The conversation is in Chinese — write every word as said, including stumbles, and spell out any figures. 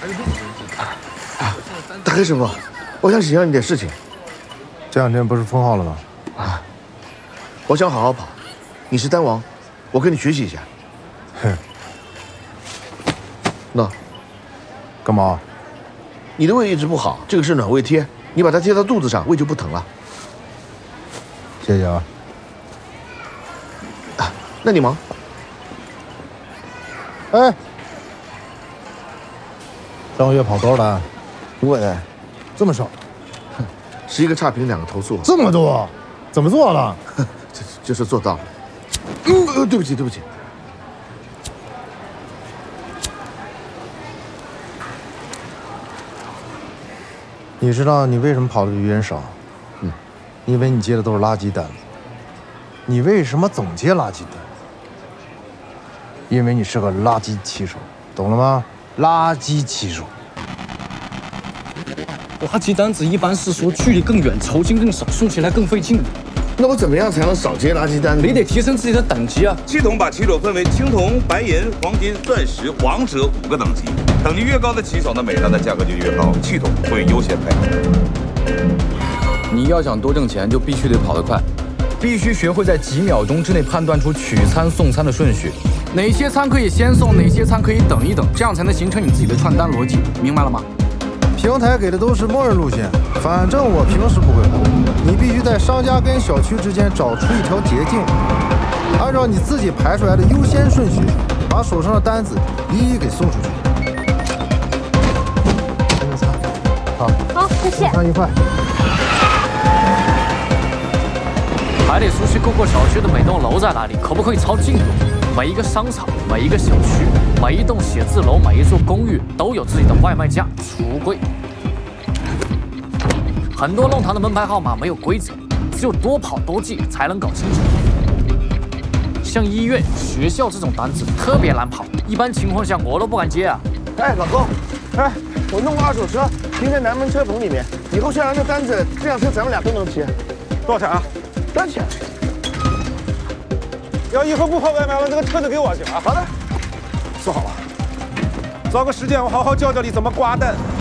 大黑师傅，我想请教你点事情。 这两天不是封号了吗？ 啊，我想好好跑。你是丹王，我跟你学习一下。 哼。 那， 干嘛？ 你的胃一直不好，这个是暖胃贴，你把它贴到肚子上，胃就不疼了。 谢谢啊。 啊，那你忙。 哎，上个月跑多少单？ 五百单， 这么少？ 十一个差评，两个投诉。 这么多？怎么做了？ 这就是做到了。嗯，呃，对不起，对不起。 你知道你为什么跑的比别人少？ 嗯， 因为你接的都是垃圾单子。你为什么总接垃圾单？因为你是个垃圾骑手，懂了吗？垃圾骑手。 垃圾单子一般是说距离更远，酬金更少，送起来更费劲。 那我怎么样才能少接垃圾单呢？ 你得提升自己的等级啊！ 系统把骑手分为青铜、白银、黄金、钻石、王者五个等级，等级越高的骑手呢，每单的价格就越高，系统会优先排行。 你要想多挣钱，就必须得跑得快，必须学会在几秒钟之内判断出取餐送餐的顺序，哪些餐可以先送，哪些餐可以等一等，这样才能形成你自己的串单逻辑，明白了吗？ 平台给的都是默认路线，反正我平时不会跑，你必须在商家跟小区之间找出一条捷径，按照你自己排出来的优先顺序，把手上的单子一一给送出去。给你餐，好， 好，谢谢。 餐愉快。 还得熟悉各个小区的每栋楼在哪里，可不可以抄近路？每一个商场、每一个小区、每一栋写字楼、每一座公寓都有自己的外卖架、储物柜。很多弄堂的门牌号码没有规则，只有多跑多记才能搞清楚。像医院、学校这种单子特别难跑，一般情况下我都不敢接啊。 哎，老公，哎，我弄个二手车停在南门车棚里面，以后下来的单子，这辆车咱们俩都能骑。 多少钱啊？ 多少钱？ 要以后不跑外卖了，这个车子给我行啊。 好的， 说好了，找个时间我好好教教你怎么挂单。